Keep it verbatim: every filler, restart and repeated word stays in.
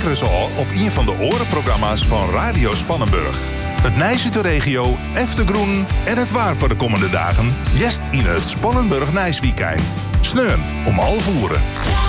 zeker eens al op een van de orenprogramma's van Radio Spannenburg. Het Nijs uit de regio, Eftergroen en het waar voor de komende dagen. Jest in het Spannenburg Nijsweekend. Sneun om half uren.